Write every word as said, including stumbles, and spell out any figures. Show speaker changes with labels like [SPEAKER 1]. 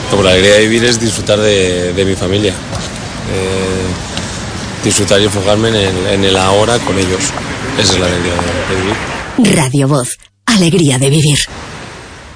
[SPEAKER 1] Como la alegría de vivir es disfrutar de, de mi familia, eh, disfrutar y enfocarme en el, en el ahora con ellos. Esa es la alegría de, de vivir.
[SPEAKER 2] Radio Voz, alegría de vivir.